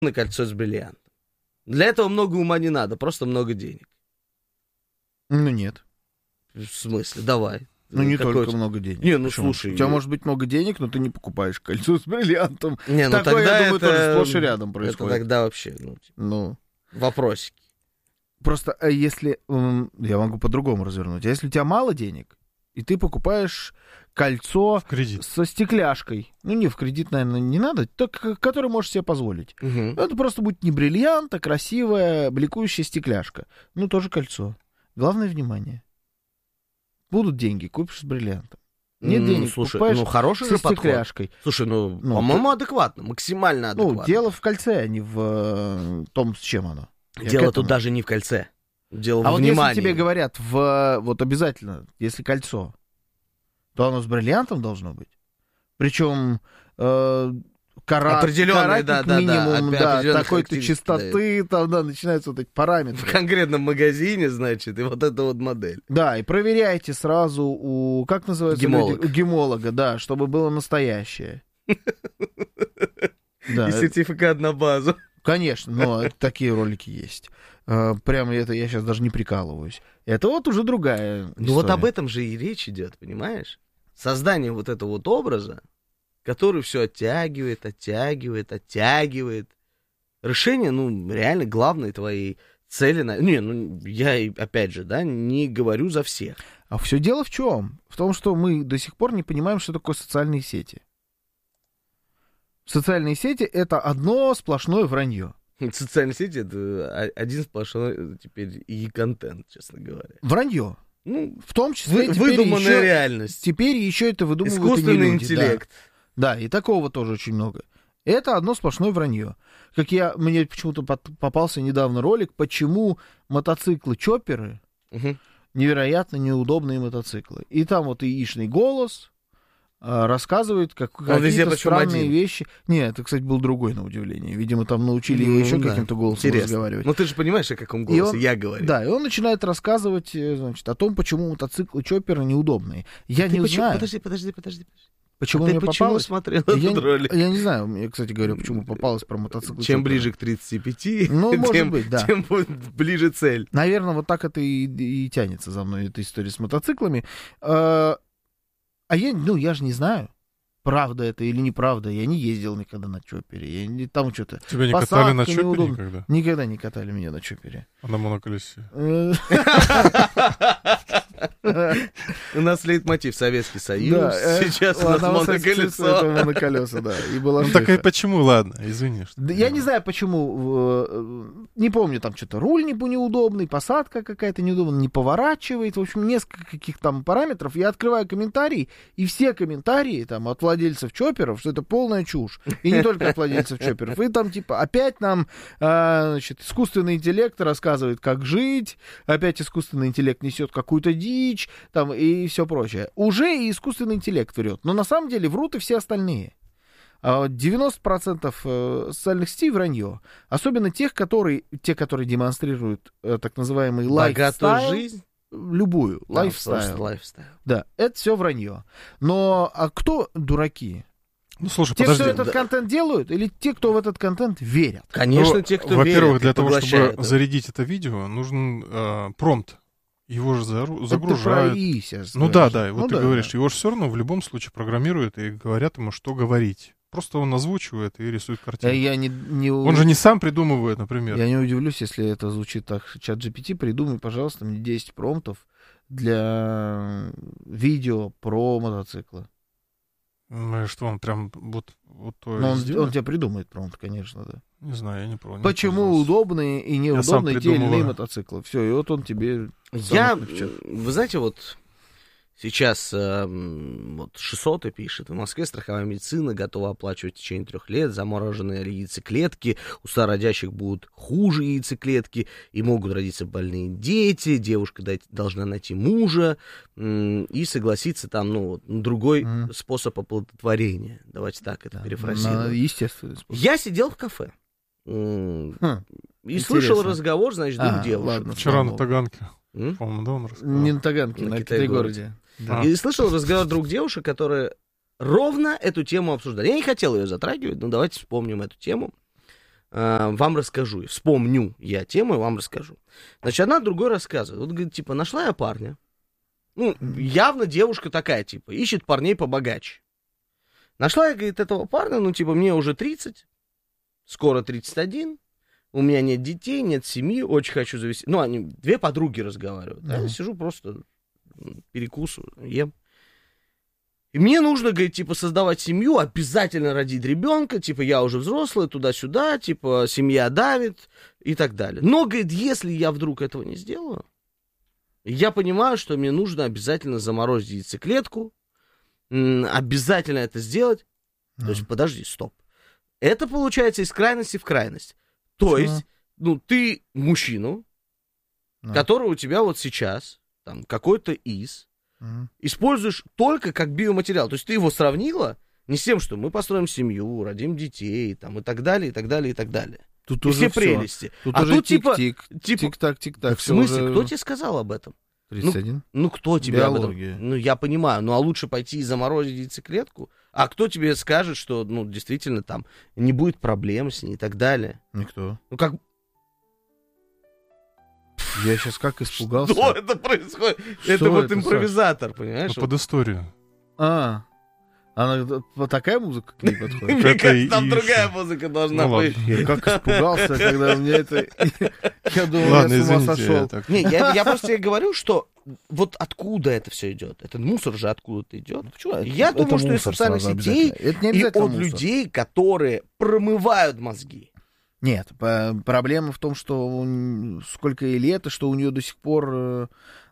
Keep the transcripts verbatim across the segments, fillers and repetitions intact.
на кольцо с бриллиантом. Для этого много ума не надо, просто много денег. Ну, нет. В смысле? Давай. Ну, не Какой только у... много денег. Не, ну, Почему? слушай... У тебя может быть много денег, но ты не покупаешь кольцо с бриллиантом. Не, ну, Такое, тогда я думаю, это... тоже сплошь и рядом происходит. Это тогда вообще, ну, типа, ну... вопросики. Просто если... Я могу по-другому развернуть. А если у тебя мало денег, и ты покупаешь кольцо со стекляшкой. Ну, не в кредит, наверное, не надо, только который можешь себе позволить. Угу. Это просто будет не бриллиант, а красивая, бликующая стекляшка. Ну, тоже кольцо. Главное внимание. Будут деньги, купишь с бриллиантом. Нет денег, ну, слушай, покупаешь ну, хороший со же подход. стекляшкой. Слушай, ну, ну по-моему, ты... адекватно, максимально адекватно. Ну, дело в кольце, а не в э, том, с чем оно. Я дело тут даже не в кольце. Дело а в вот внимании. если тебе говорят, в, вот обязательно, если кольцо, то оно с бриллиантом должно быть. Причем э, карат, определенный, да, да, минимум, да, да, такой-то чистоты, там, да, начинаются вот эти параметры. В конкретном магазине, значит, и вот эта вот модель. Да, и проверяйте сразу у, как называется? Гемолог. Люди? У гемолога, да, чтобы было настоящее. И сертификат на базу. Конечно, но такие ролики есть. Прямо это я сейчас даже не прикалываюсь. Это вот уже другая история. Ну вот об этом же и речь идет, понимаешь? Создание вот этого вот образа, который все оттягивает, оттягивает, оттягивает. Решение, ну, реально главной твоей цели. На... Не, ну, я, опять же, да, не говорю за всех. А все дело в чем? В том, что мы до сих пор не понимаем, что такое социальные сети. Социальные сети — это одно сплошное вранье. Социальные сети — это один сплошной теперь и контент, честно говоря. Вранье. Ну, в том числе вы, выдуманная еще, реальность. Теперь еще это выдумывают искусственный и не люди, интеллект. Да. да, и такого тоже очень много. Это одно сплошное вранье. Как я, мне почему-то под, попался недавно ролик, почему мотоциклы-чопперы угу. невероятно неудобные мотоциклы. И там вот яичный голос а, рассказывает как, какие-то странные один. вещи. Нет, это, кстати, был другой, на удивление. Видимо, там научили его еще да. каким-то голосом Интересно. разговаривать. Ну, ты же понимаешь, о каком голосе он, я говорю. Да, и он начинает рассказывать, значит, о том, почему мотоциклы-чопперы неудобные. Я ты не почему? знаю. Подожди, подожди, подожди. Почему а мне ты почему попалось? смотрел я, этот ролик? Я не знаю, я, кстати говоря, почему попалось про мотоциклы. Чем ближе к тридцати пяти, ну, может тем, быть, да. тем ближе цель. Наверное, вот так это и, и тянется за мной, эта история с мотоциклами. А, а я, ну, я же не знаю, правда это или неправда. Я не ездил никогда на чоппере. Я не, там что-то... Тебя не катали на чоппере неудобно. никогда? Никогда не катали меня на чоппере. А на моноколесе? У нас лейтмотив Советский Союз. Сейчас у нас моноколесо. Моноколесо, да. Ну так и почему, ладно, извини. Я не знаю, почему. Не помню, там что-то руль неудобный, посадка какая-то неудобная, не поворачивает. В общем, несколько каких там параметров. Я открываю комментарии, и все комментарии там от владельцев чопперов, что это полная чушь. И не только от владельцев чопперов. И там типа опять нам значит, искусственный интеллект рассказывает, как жить. Опять искусственный интеллект несет какую-то дичь, там, и все прочее. Уже и искусственный интеллект врет. Но на самом деле врут и все остальные. девяносто процентов социальных сетей вранье. Особенно тех, которые, те, которые демонстрируют так называемый лайфстайл. жизнь? Любую. Да, лайфстайл. лайфстайл. Да, это все вранье. Но а кто дураки? Ну, слушай, те, подожди. кто этот да. контент делают, или те, кто в этот контент верят? Конечно, ну, те, кто во-первых, верят. Во-первых, для того, чтобы это. зарядить это видео, нужен э, промпт. Его же загружают. Это ИИ сейчас, ну да, да, вот ну, ты да, говоришь, да. его же все равно в любом случае программируют и говорят ему, что говорить. Просто он озвучивает и рисует картинку. Я не, не... Он же не сам придумывает, например. Я не удивлюсь, если это звучит так. Чат джи пи ти, придумай, пожалуйста, мне десять промптов для видео про мотоциклы. Ну и что, он прям вот, вот то он, он тебе придумает промпт, конечно, да. Не знаю, я не помню. Почему удобные и неудобные те или иные мотоциклы. Все, и вот он тебе... Я, вы знаете, вот сейчас э, вот шестьсот пишет, в Москве страховая медицина готова оплачивать в течение трех лет замороженные яйцеклетки, у старородящих будут хуже яйцеклетки, и могут родиться больные дети, девушка дать, должна найти мужа э, и согласиться там, ну, вот, на другой mm. способ оплодотворения. Давайте так это да, перефразируем. Естественный способ. Я сидел в кафе э, хм, и интересно. слышал разговор, значит, двух а, девушек. Ладно, вчера на Таганке. По-моему, да, он рассказал. Не на Таганке, на, на Китай-городе. Да. И слышал разговор двух девушек, которые ровно эту тему обсуждали. Я не хотел ее затрагивать, но давайте вспомним эту тему. э, вам расскажу, вспомню я тему и вам расскажу. Значит, одна другой рассказывает. Вот, говорит, типа, нашла я парня. Ну, явно девушка такая, типа, ищет парней побогаче. Нашла я, говорит, этого парня, ну, типа, мне уже тридцать, скоро тридцать один, у меня нет детей, нет семьи, очень хочу завести. Ну, они, две подруги разговаривают, да, я сижу просто, перекусываю, ем. И мне нужно, говорит, типа, создавать семью, обязательно родить ребенка, типа, я уже взрослая, туда-сюда, типа, семья давит и так далее. Но, говорит, если я вдруг этого не сделаю, я понимаю, что мне нужно обязательно заморозить яйцеклетку, м- обязательно это сделать. Mm. То есть, подожди, стоп. Это получается из крайности в крайность. То Почему? есть, ну, ты мужчину, Mm. который у тебя вот сейчас, там, какой-то из, Mm. используешь только как биоматериал. То есть ты его сравнила не с тем, что мы построим семью, родим детей, там, и так далее, и так далее, и так далее. Тут И уже все всё. прелести. Тут а уже тут типа, тик-тик, типа... тик-так, тик-так. В всё смысле, уже кто тебе сказал об этом? тридцать один. Ну, кто тебе Биология. об этом? Ну, я понимаю, ну, а лучше пойти и заморозить яйцеклетку? А кто тебе скажет, что, ну, действительно, там, не будет проблем с ней и так далее? Никто. Ну, как... Я сейчас как испугался. Что это происходит? Что это вот это, импровизатор, понимаешь? Ну, под историю. А, она вот такая музыка к ней подходит? Мне это кажется, там и- другая музыка должна Ну, быть. Я как испугался, когда мне это... Я думал, Ладно, я с ума извините, я сошел. так... Не, я, я просто тебе говорю, что вот откуда это все идет? Этот мусор же откуда-то идет. Почему? Это- Я это думаю, что из мусор социальных сразу сетей обязательно. Это не и обязательно от мусор. людей, которые промывают мозги. Нет, по- проблема в том, что у- сколько ей лет, и что у нее до сих пор... э,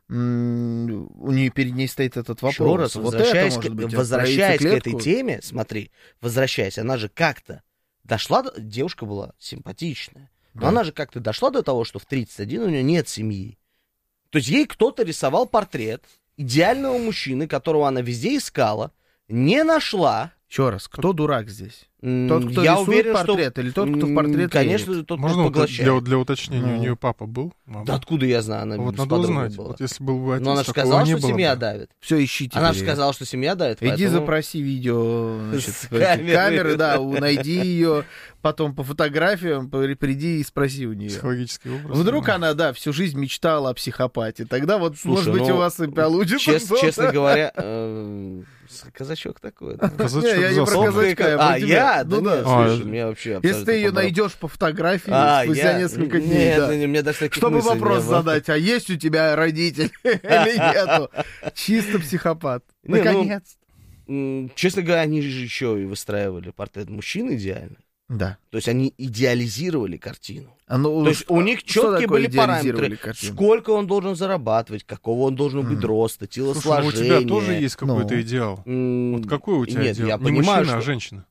м, у нее перед ней стоит этот вопрос. Еще раз, Вот возвращаясь, это, может к, быть, возвращаясь к про этой яйцеклетку. теме, смотри, возвращаясь, она же как-то дошла, до... девушка была симпатичная, но Да. она же как-то дошла до того, что в тридцать один у нее нет семьи. То есть ей кто-то рисовал портрет идеального мужчины, которого она везде искала, не нашла. Еще раз, кто дурак здесь? М, Тот, кто Я рисует уверен, портрет, что... или тот, кто в м, портрет Конечно, верит? тот, Можно кто вот поглощает. для, для уточнения, Ну. у нее папа был? Мама? Да откуда я знаю, она Вот с надо подругой узнать. была. Вот если был бы отец, Но она же такого сказала, не что было семья бы. давит. Все, ищите. Она же теперь. сказала, что семья давит. Иди поэтому- запроси видео, значит, С в эти камеры. камеры, да, у- найди ее, потом по фотографиям при- приди и спроси у нее. Психологический образ. Вдруг да. она, да, всю жизнь мечтала о психопате. Тогда вот, Слушай, может быть, ну, у вас и получится. Чес- что-то. честно говоря, э, казачок такой. да. Казачок Не, я не про засланный. казачка, я про А, тебя. я? Ну Да да. нет, А, слушай, меня вообще Если абсолютно ты ее побрал. найдешь по фотографии А, спустя я- несколько дней, Нет, да. нет, мне даже таких Чтобы мыслей не вопрос было. задать, а есть у тебя родитель или нету? Чисто психопат. Не, ну, Наконец. М, Честно говоря, они же еще и выстраивали портрет мужчины идеально. Да. То есть они идеализировали картину. А ну, То есть у них что четкие такое были идеализировали параметры. картину? Сколько он должен зарабатывать, какого он должен быть Мгм. роста, Слушай, ну, у телосложения. тебя тоже есть какой-то Ну. идеал. М, Вот какой у тебя Нет, идеал? я Не понимаю, мужчина, а что- женщина.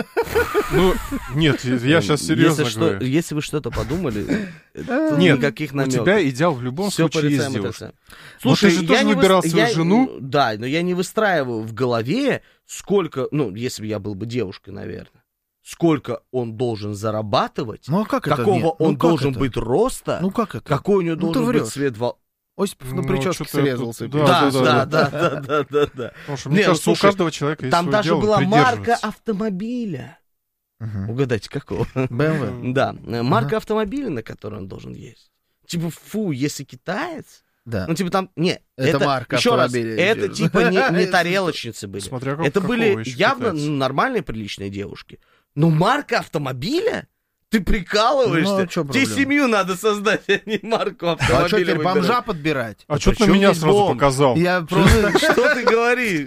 Ну, нет, я сейчас серьезно если говорю. Что, если вы что-то подумали, то Нет, никаких у намеков. тебя идеал в любом Всё случае есть порицаем, девушка. отрицаем. Но Слушай, ты же я тоже не выбирал выс- свою я- жену. Да, но я не выстраиваю в голове, сколько, ну, если бы я был бы девушкой, наверное, сколько он должен зарабатывать, Ну а как это? какого нет? Ну, он как должен это? быть роста, Ну как это? какой у него Ну, ты должен быть врешь. цвет волос. Осипов на Ну, прическе что-то срезался. тут- Да, да, да, да, да, да, да, да, да. Потому что, мне Не, ну, кажется, слушай, у каждого человека есть Там свой даже идеал, он была марка придерживается. автомобиля. Мгм. Угадайте, какого? бэ эм вэ. Да, э, марка Ага. автомобиля, на которой он должен ездить. Типа, фу, если китаец, Да. ну, типа там, не, Это это, марка еще раз, автомобиля, это еще раз. типа не, не тарелочницы были. Смотря как- Это какого были еще явно китайца. ну, нормальные, приличные девушки. Но марка автомобиля? Ты прикалываешься? Ну, а чё Тебе проблема? семью надо создать, а не марку А автомобиля что теперь, выбирать. бомжа подбирать? А что ты при на чем меня здесь сразу бомж? показал? Я Что просто... ты- Что ты говоришь?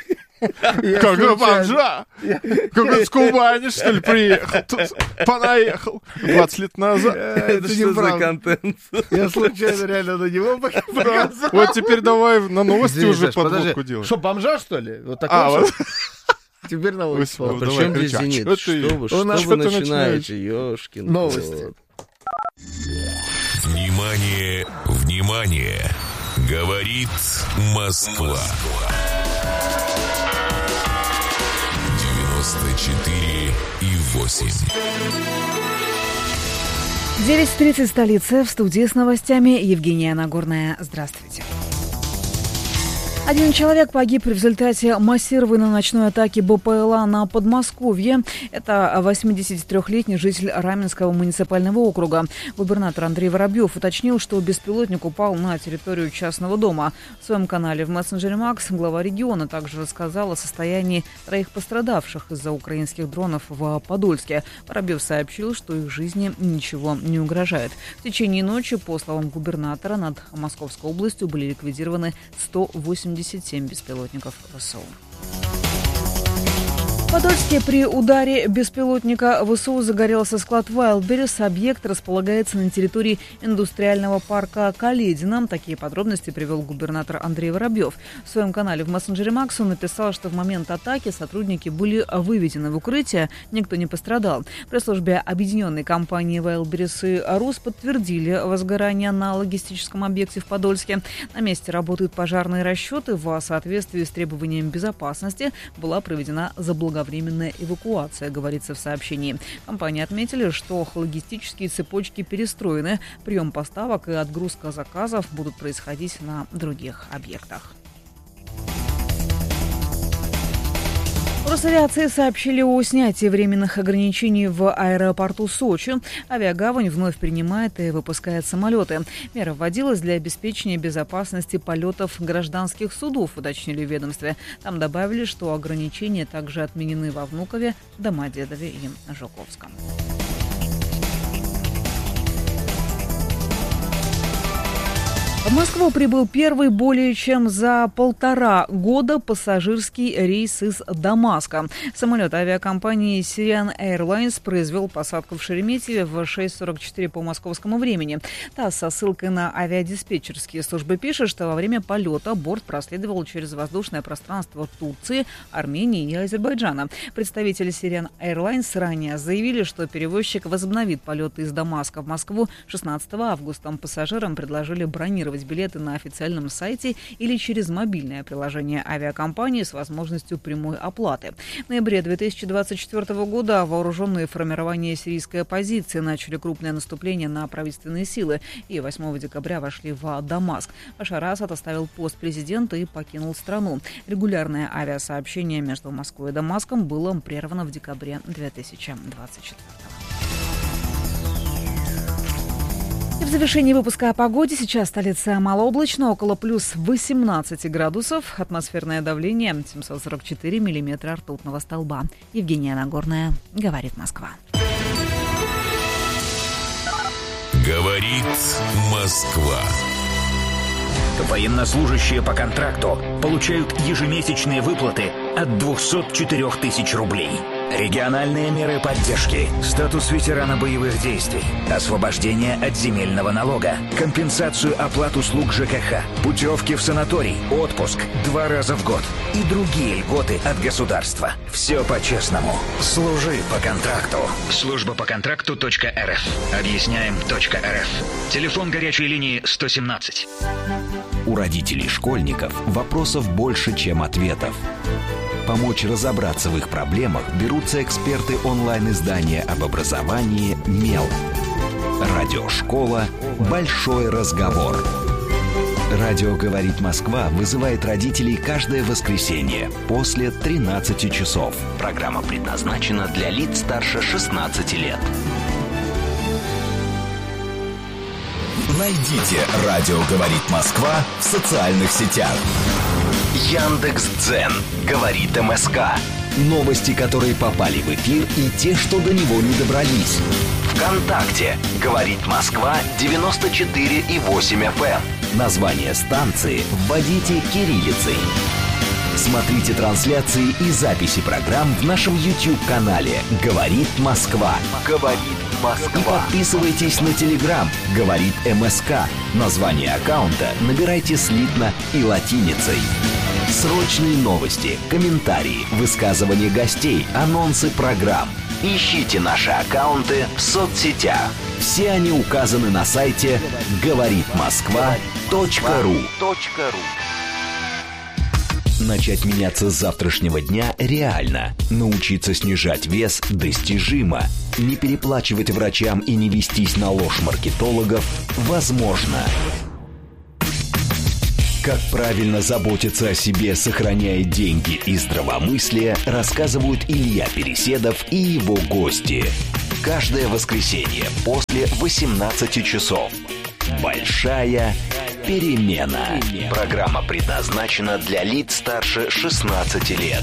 я Какой случайно- бомжа? Какой с Кубани, что ли, приехал? Тут понаехал двадцать лет назад. Это что за неправда. контент? Я случайно реально на него Да. показал. Вот теперь давай на новости Извини, уже Саш, подожди. подводку делать. Что, бомжа, что ли? Вот такой А, что? вот. Теперь новости. Ой, При давай, чем здесь кричи, а «Зенит»? чё Что ты- вы, У что нас вы что ты начинаете, ёшкин Новости. кот. Внимание, внимание! Говорит Москва. девяносто четыре и восемь. девять тридцать столица. В студии с новостями Евгения Нагорная. Здравствуйте. Один человек погиб в результате массированной ночной атаки БПЛА на Подмосковье. Это восьмидесятитрёхлетний житель Раменского муниципального округа. Губернатор Андрей Воробьев уточнил, что беспилотник упал на территорию частного дома. В своем канале в мессенджере Макс глава региона также рассказал о состоянии троих пострадавших из-за украинских дронов в Подольске. Воробьев сообщил, что их жизни ничего не угрожает. В течение ночи, по словам губернатора, над Московской областью были ликвидированы сто восемьдесят семь беспилотников ВСУ. В Подольске при ударе беспилотника ВСУ загорелся склад Wildberries. Объект располагается на территории индустриального парка Каледино. Такие подробности привел губернатор Андрей Воробьев. В своем канале в мессенджере Макс он написал, что в момент атаки сотрудники были выведены в укрытие, никто не пострадал. В пресс-службе объединенной компании Wildberries и РУС подтвердили возгорание на логистическом объекте в Подольске. На месте работают пожарные расчеты. В соответствии с требованиями безопасности была проведена заблаговременная временная эвакуация, говорится в сообщении. Компании отметили, что логистические цепочки перестроены. Прием поставок и отгрузка заказов будут происходить на других объектах. В Росавиации сообщили о снятии временных ограничений в аэропорту Сочи. Авиагавань вновь принимает и выпускает самолеты. Мера вводилась для обеспечения безопасности полетов гражданских судов, уточнили в ведомстве. Там добавили, что ограничения также отменены во Внукове, Домодедове и Жуковском. В Москву прибыл первый более чем за полтора года пассажирский рейс из Дамаска. Самолет авиакомпании Syrian Airlines произвел посадку в Шереметьеве в шесть сорок четыре по московскому времени. ТАСС со ссылкой на авиадиспетчерские службы пишет, что во время полета борт проследовал через воздушное пространство Турции, Армении и Азербайджана. Представители Syrian Airlines ранее заявили, что перевозчик возобновит полеты из Дамаска в Москву шестнадцатого августа. Пассажирам предложили бронировать билеты на официальном сайте или через мобильное приложение авиакомпании с возможностью прямой оплаты. В ноябре две тысячи двадцать четвёртого года вооруженные формирования сирийской оппозиции начали крупное наступление на правительственные силы и восьмого декабря вошли в Дамаск. Башар Асад оставил пост президента и покинул страну. Регулярное авиасообщение между Москвой и Дамаском было прервано в декабре две тысячи двадцать четвёртого. И в завершении выпуска о погоде. Сейчас столица малооблачно, около плюс восемнадцати градусов. Атмосферное давление семьсот сорок четыре миллиметра ртутного столба. Евгения Нагорная, говорит Москва. Говорит Москва. Военнослужащие по контракту получают ежемесячные выплаты от двухсот четырёх тысяч рублей. Региональные меры поддержки, статус ветерана боевых действий, освобождение от земельного налога, компенсацию оплат услуг ЖКХ, путевки в санаторий, отпуск два раза в год и другие льготы от государства. Все по-честному. Служи по контракту. Служба по контракту точка эр эф. Объясняем точка эр эф. Телефон горячей линии сто семнадцать. У родителей школьников вопросов больше, чем ответов. Помочь разобраться в их проблемах берутся эксперты онлайн-издания об образовании «Мел». Радиошкола «Большой разговор». Радио «Говорит Москва» вызывает родителей каждое воскресенье после тринадцати часов. Программа предназначена для лиц старше шестнадцати лет. Найдите «Радио говорит Москва» в социальных сетях. Яндекс.Дзен. Говорит МСК. Новости, которые попали в эфир, и те, что до него не добрались. ВКонтакте. Говорит Москва девяносто четыре и восемь эф эм. Название станции вводите кириллицей. Смотрите трансляции и записи программ в нашем YouTube-канале «Говорит Москва». «Говорит Москва». И подписывайтесь на Телеграм «Говорит МСК». Название аккаунта набирайте слитно и латиницей. Срочные новости, комментарии, высказывания гостей, анонсы программ. Ищите наши аккаунты в соцсетях. Все они указаны на сайте говорит москва точка ру. Начать меняться с завтрашнего дня реально. Научиться снижать вес достижимо. Не переплачивать врачам и не вестись на ложь маркетологов возможно. Как правильно заботиться о себе, сохраняя деньги и здравомыслие, рассказывают Илья Переседов и его гости. Каждое воскресенье после восемнадцати часов. Большая перемена. Программа предназначена для лиц старше шестнадцати лет.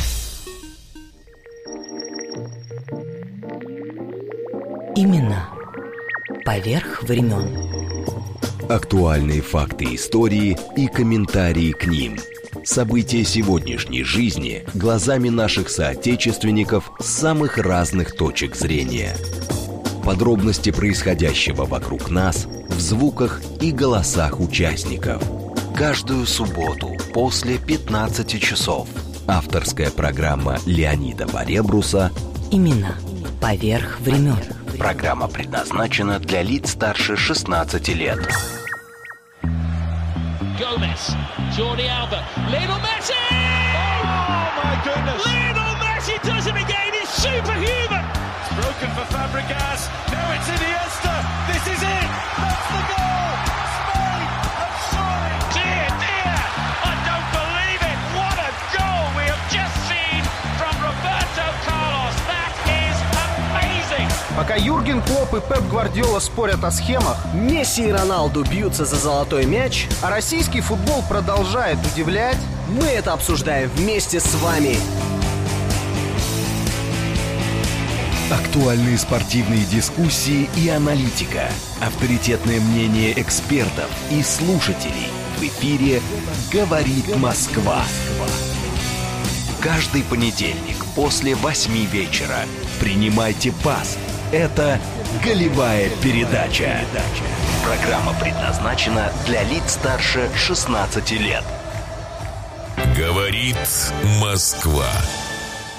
Имена поверх времен. Актуальные факты истории и комментарии к ним. События сегодняшней жизни глазами наших соотечественников с самых разных точек зрения. Подробности происходящего вокруг нас в звуках и голосах участников. Каждую субботу после пятнадцати часов. Авторская программа Леонида Баребруса «Имена поверх времен». Программа предназначена для лиц старше шестнадцати лет. Gomez, Jordi Alba, Lionel Messi! Oh my goodness! Lionel Messi does it again. He's superhuman. It's broken for Fabregas. Now it's Iniesta. This is it. That's the goal. Spain have scored. Dear, dear, I don't believe it. What a goal we have just seen from Roberto Carlos. That is amazing. Пока Юрген Клопп и Пеп Гвардиола спорят о схемах, Месси и Роналду бьются за золотой мяч, а российский футбол продолжает удивлять, мы это обсуждаем вместе с вами. Актуальные спортивные дискуссии и аналитика. Авторитетное мнение экспертов и слушателей. В эфире «Говорит Москва». Каждый понедельник после восьми вечера. Принимайте пас. Это «Голевая передача». Программа предназначена для лиц старше шестнадцати лет. Говорит Москва.